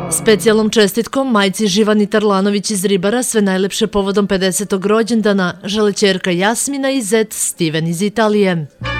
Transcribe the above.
Specijalnom čestitkom majci Živani Tarlanović iz Ribara sve najlepše povodom 50. rođendana žele ćerka Jasmina i zet Steven iz Italije.